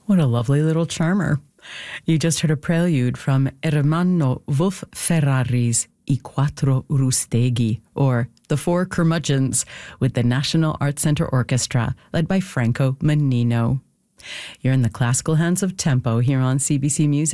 What a lovely little charmer. You just heard a prelude from Ermanno Wolf Ferrari's I Quattro Rusteghi, or The Four Curmudgeons, with the National Arts Center Orchestra, led by Franco Menino. You're in the classical hands of Tempo here on CBC Music.